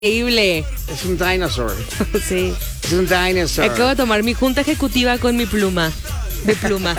Increíble. Es un dinosaur. Sí. Es un dinosaur. Acabo de tomar mi junta ejecutiva con mi pluma. De plumas.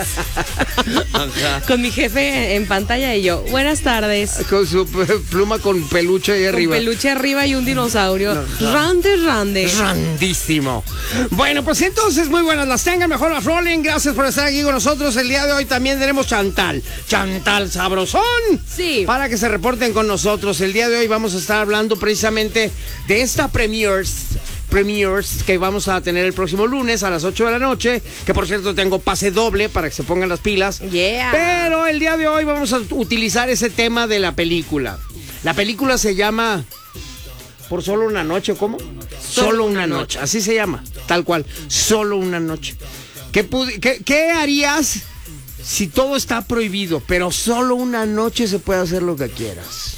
Con mi jefe en pantalla y yo, buenas tardes. Con su pluma con peluche ahí arriba. Con peluche arriba y un dinosaurio. Rande. Randísimo. Bueno, pues entonces, muy buenas las tengan, mejor las rolen. Gracias por estar aquí con nosotros. El día de hoy también tenemos Chantal sabrosón. Sí. Para que se reporten con nosotros. El día de hoy vamos a estar hablando precisamente de esta premiers que vamos a tener el próximo lunes a las 8 de la noche, que por cierto tengo pase doble para que se pongan las pilas. Yeah. Pero el día de hoy vamos a utilizar ese tema de la película. La película se llama Por Solo una Noche, ¿cómo? Solo una noche, así se llama, tal cual, Solo una Noche. ¿Qué harías si todo está prohibido, pero solo una noche se puede hacer lo que quieras?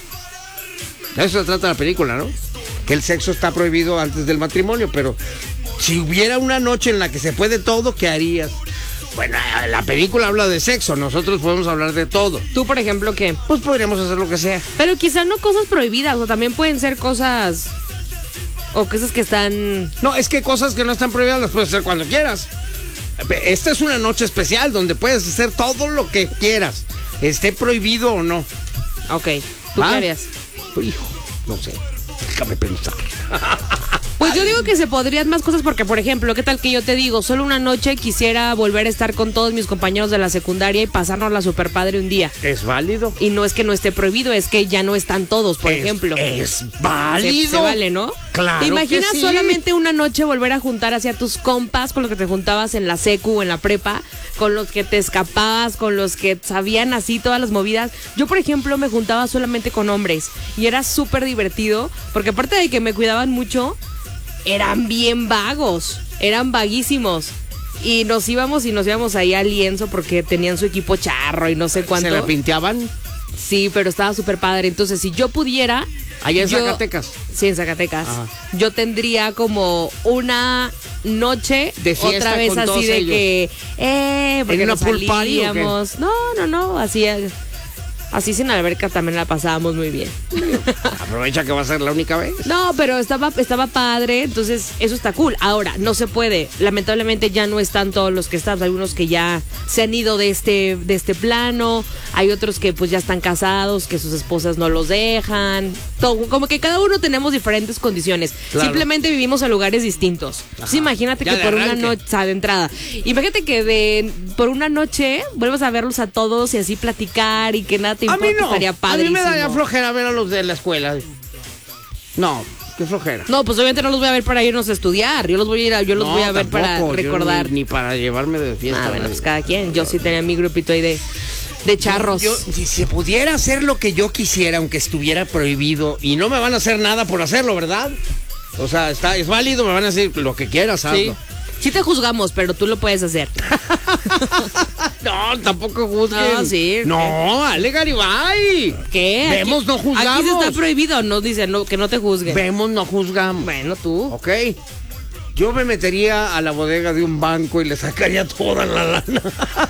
De eso se trata la película, ¿no? Que el sexo está prohibido antes del matrimonio, pero si hubiera una noche en la que se puede todo, ¿qué harías? Bueno, la película habla de sexo, nosotros podemos hablar de todo. ¿Tú, por ejemplo, qué? Pues podríamos hacer lo que sea. Pero quizás no cosas prohibidas, o también pueden ser cosas... O cosas que están... No, es que cosas que no están prohibidas las puedes hacer cuando quieras. Esta es una noche especial donde puedes hacer todo lo que quieras, esté prohibido o no. Ok, ¿tú qué harías? Hijo, no sé, déjame pensar. Pues yo digo que se podrían más cosas porque, por ejemplo, ¿qué tal que yo te digo? Solo una noche quisiera volver a estar con todos mis compañeros de la secundaria y pasárnosla super padre un día. ¿Es válido? Y no es que no esté prohibido, es que ya no están todos, por ejemplo. Es válido. Se vale, ¿no? Claro. ¿Te imaginas que sí. solamente una noche volver a juntar hacia tus compas con los que te juntabas en la secu o en la prepa, con los que te escapabas, con los que sabían así todas las movidas? Yo, por ejemplo, me juntaba solamente con hombres y era súper divertido porque aparte de que me cuidaban mucho, eran bien vagos, eran vaguísimos. Y nos íbamos ahí al lienzo porque tenían su equipo charro y no sé cuánto. ¿Se la pinteaban? Sí, pero estaba súper padre. Entonces, si yo pudiera... ¿Allá en Zacatecas? Sí, en Zacatecas. Ajá. Yo tendría como una noche de fiesta otra vez con así todos de ellos. que... porque ¿En una nos pool party o qué? salíamos. No, así sin alberca también la pasábamos muy bien. Aprovecha que va a ser la única vez. No, pero estaba padre, entonces eso está cool. Ahora, no se puede. Lamentablemente ya no están todos los que están. Hay unos que ya se han ido de este plano. Hay otros que pues ya están casados, que sus esposas no los dejan. Todo, como que cada uno tenemos diferentes condiciones. Claro. Simplemente vivimos en lugares distintos. Entonces, imagínate Ya que por una arranque. noche, o sea, de entrada. Imagínate que por una noche vuelvas a verlos a todos y así platicar y que nada te A importa. mí no. Estaría A mí padrísimo. me daría flojera ver a los de la escuela. No, qué flojera. No, pues obviamente no los voy a ver para irnos a estudiar. Yo los voy a ver para tampoco, recordar. Yo ni para llevarme de fiesta. Bueno, pues cada quien. Yo sí tenía mi grupito ahí de charros. Si se pudiera hacer lo que yo quisiera, aunque estuviera prohibido, y no me van a hacer nada por hacerlo, ¿verdad? O sea, es válido, me van a decir lo que quieras, hazlo. Sí te juzgamos, pero tú lo puedes hacer. No, tampoco juzguen. No, sí. No, Ale Garibay. ¿Qué? Vemos, no juzgamos. Aquí se está prohibido, no dicen que no te juzguen. Vemos, no juzgamos. Bueno, tú. Ok. Yo me metería a la bodega de un banco y le sacaría toda la lana.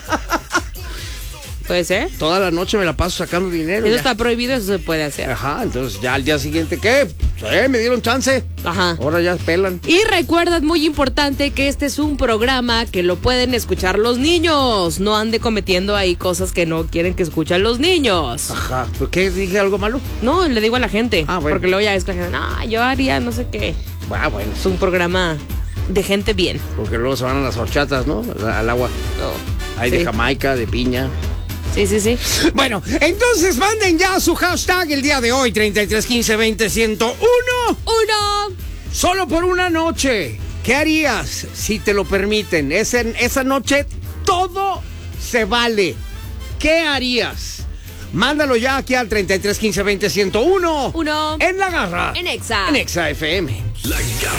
¿Puede ser? Toda la noche me la paso sacando dinero. Eso ya. está prohibido, eso se puede hacer. Ajá, entonces ya al día siguiente, ¿qué? Me dieron chance. Ajá. Ahora ya pelan. Y recuerda, es muy importante que este es un programa que lo pueden escuchar los niños. No ande cometiendo ahí cosas que no quieren que escuchen los niños. Ajá. ¿Por qué dije algo malo? No, le digo a la gente. Ah, bueno. Porque luego ya es que la gente, no, yo haría no sé qué. Ah, bueno. Es un programa de gente bien. Porque luego se van a las horchatas, ¿no? Al agua. Hay Sí. de Jamaica, de piña. Sí. Bueno, entonces manden ya su hashtag el día de hoy, 3315201001. ¡Uno! Solo por una noche. ¿Qué harías si te lo permiten? Esa noche todo se vale. ¿Qué harías? Mándalo ya aquí al 3315201001. Uno. En La Garra. En Exa. En Exa FM. La Garra